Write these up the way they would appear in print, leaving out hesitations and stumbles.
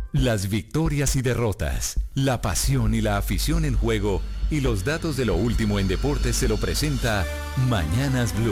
Las victorias y derrotas, la pasión y la afición en juego y los datos de lo último en deportes se lo presenta Mañanas Blue.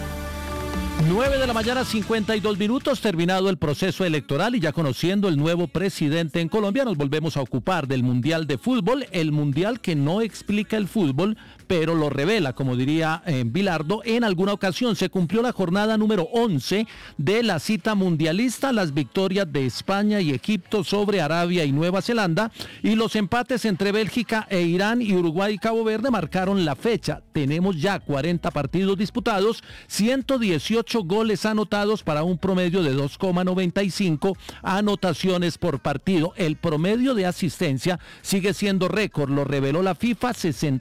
9:52 terminado el proceso electoral y ya conociendo el nuevo presidente en Colombia, nos volvemos a ocupar del Mundial de Fútbol, el Mundial que no explica el fútbol, pero lo revela, como diría Bilardo. En alguna ocasión se cumplió la jornada número 11 de la cita mundialista, las victorias de España y Egipto sobre Arabia y Nueva Zelanda, y los empates entre Bélgica e Irán y Uruguay y Cabo Verde marcaron la fecha. Tenemos ya 40 partidos disputados, 118 goles anotados para un promedio de 2,95 anotaciones por partido. El promedio de asistencia sigue siendo récord, lo reveló la FIFA,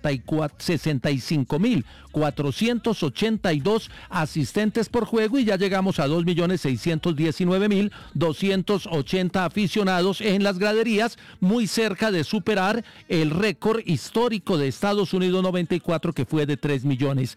65.482 asistentes por juego y ya llegamos a 2.619.280 aficionados en las graderías, muy cerca de superar el récord histórico de Estados Unidos 94 que fue de 3,5 millones.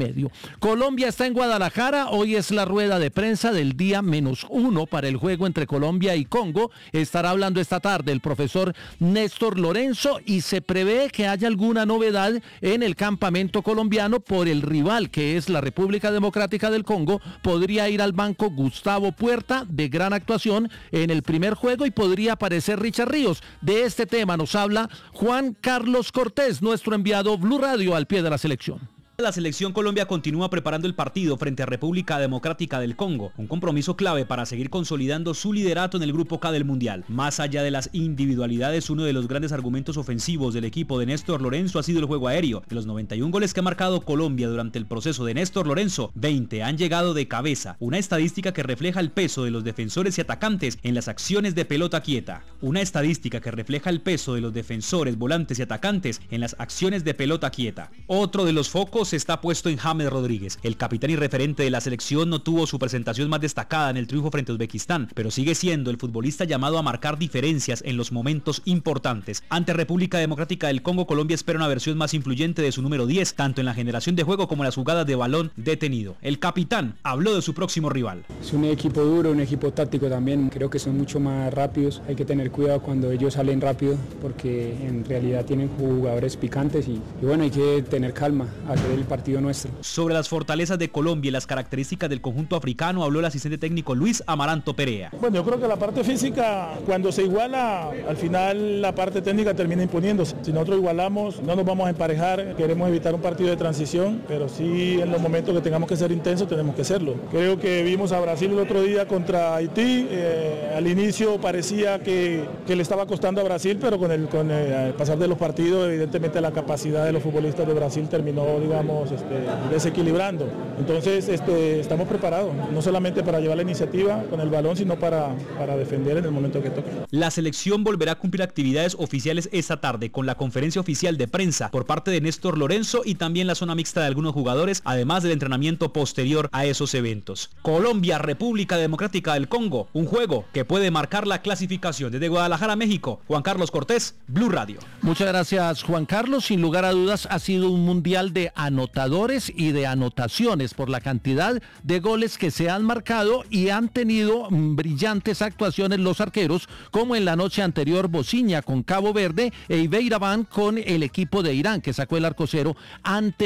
Colombia está en Guadalajara. Hoy es la rueda de prensa del día -1 para el juego entre Colombia y Congo. Estará hablando esta tarde el profesor Néstor Lorenzo y se prevé que haya alguna novedad en el campamento colombiano por el rival que es la República Democrática del Congo. Podría ir al banco Gustavo Puerta, de gran actuación en el primer juego, y podría aparecer Richard Ríos. De este tema nos habla Juan Carlos Cortés, nuestro enviado Blue Radio al pie de la selección. La selección Colombia continúa preparando el partido frente a República Democrática del Congo, un compromiso clave para seguir consolidando su liderato en el Grupo K del Mundial. Más allá de las individualidades, uno de los grandes argumentos ofensivos del equipo de Néstor Lorenzo ha sido el juego aéreo. De los 91 goles que ha marcado Colombia durante el proceso de Néstor Lorenzo, 20 han llegado de cabeza, una estadística que refleja el peso de los defensores y atacantes en las acciones de pelota quieta. Una estadística que refleja el peso de los defensores, volantes y atacantes en las acciones de pelota quieta. Otro de los focos está puesto en James Rodríguez. El capitán y referente de la selección no tuvo su presentación más destacada en el triunfo frente a Uzbekistán, pero sigue siendo el futbolista llamado a marcar diferencias en los momentos importantes. Ante República Democrática del Congo, Colombia espera una versión más influyente de su número 10, tanto en la generación de juego como en las jugadas de balón detenido. El capitán habló de su próximo rival. Es un equipo duro, un equipo táctico también. Creo que son mucho más rápidos. Hay que tener cuidado cuando ellos salen rápido, porque en realidad tienen jugadores picantes y bueno, hay que tener calma, hacer el partido nuestro. Sobre las fortalezas de Colombia y las características del conjunto africano habló el asistente técnico Luis Amaranto Perea. Bueno, yo creo que la parte física, cuando se iguala, al final la parte técnica termina imponiéndose. Si nosotros igualamos, no nos vamos a emparejar, queremos evitar un partido de transición, pero sí en los momentos que tengamos que ser intensos tenemos que serlo. Creo que vimos a Brasil el otro día contra Haití, al inicio parecía que le estaba costando a Brasil, pero con el pasar de los partidos, evidentemente la capacidad de los futbolistas de Brasil terminó, digamos, desequilibrando. Entonces estamos preparados, no solamente para llevar la iniciativa con el balón, sino para defender en el momento que toque. La selección volverá a cumplir actividades oficiales esta tarde con la conferencia oficial de prensa por parte de Néstor Lorenzo y también la zona mixta de algunos jugadores, además del entrenamiento posterior a esos eventos. Colombia, República Democrática del Congo, un juego que puede marcar la clasificación. Desde Guadalajara, México, Juan Carlos Cortés, Blue Radio. Muchas gracias, Juan Carlos. Sin lugar a dudas ha sido un mundial de anotadores y de anotaciones por la cantidad de goles que se han marcado, y han tenido brillantes actuaciones los arqueros, como en la noche anterior Bociña con Cabo Verde e Ibeiraván con el equipo de Irán, que sacó el arco cero ante